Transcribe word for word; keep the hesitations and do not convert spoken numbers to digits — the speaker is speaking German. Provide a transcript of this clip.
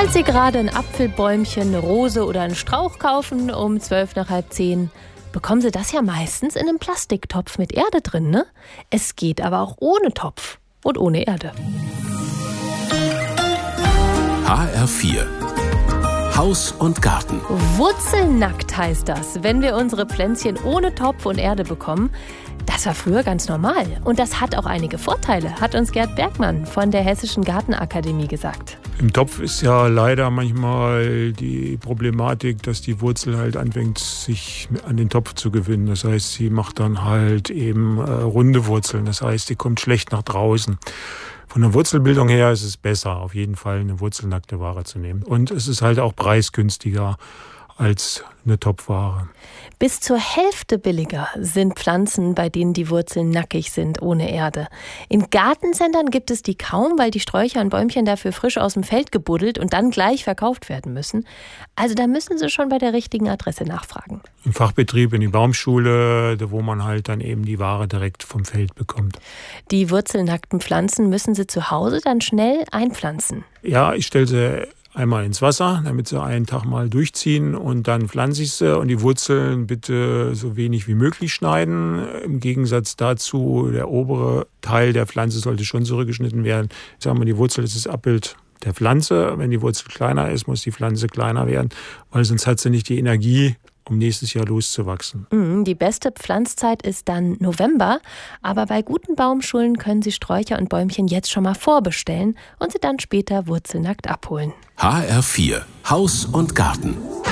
Falls Sie gerade ein Apfelbäumchen, eine Rose oder einen Strauch kaufen um zwölf nach halb zehn, bekommen Sie das ja meistens in einem Plastiktopf mit Erde drin, ne? Es geht aber auch ohne Topf und ohne Erde. H R vier Haus und Garten. Wurzelnackt heißt das, wenn wir unsere Pflänzchen ohne Topf und Erde bekommen. Das war früher ganz normal. Und das hat auch einige Vorteile, hat uns Gerd Bergmann von der Hessischen Gartenakademie gesagt. Im Topf ist ja leider manchmal die Problematik, dass die Wurzel halt anfängt, sich an den Topf zu gewöhnen. Das heißt, sie macht dann halt eben äh, runde Wurzeln. Das heißt, die kommt schlecht nach draußen. Von der Wurzelbildung her ist es besser, auf jeden Fall eine wurzelnackte Ware zu nehmen. Und es ist halt auch preisgünstiger als eine Topfware. Bis zur Hälfte billiger sind Pflanzen, bei denen die Wurzeln nackig sind, ohne Erde. In Gartencentern gibt es die kaum, weil die Sträucher und Bäumchen dafür frisch aus dem Feld gebuddelt und dann gleich verkauft werden müssen. Also da müssen Sie schon bei der richtigen Adresse nachfragen. Im Fachbetrieb, in die Baumschule, wo man halt dann eben die Ware direkt vom Feld bekommt. Die wurzelnackten Pflanzen müssen Sie zu Hause dann schnell einpflanzen. Ja, ich stelle sie einmal ins Wasser, damit sie einen Tag mal durchziehen und dann pflanze ich sie und die Wurzeln bitte so wenig wie möglich schneiden. Im Gegensatz dazu, der obere Teil der Pflanze sollte schon zurückgeschnitten werden. Ich sage mal, die Wurzel ist das Abbild der Pflanze. Wenn die Wurzel kleiner ist, muss die Pflanze kleiner werden, weil sonst hat sie nicht die Energie, um nächstes Jahr loszuwachsen. Die beste Pflanzzeit ist dann November, aber bei guten Baumschulen können Sie Sträucher und Bäumchen jetzt schon mal vorbestellen und sie dann später wurzelnackt abholen. H R vier Haus und Garten.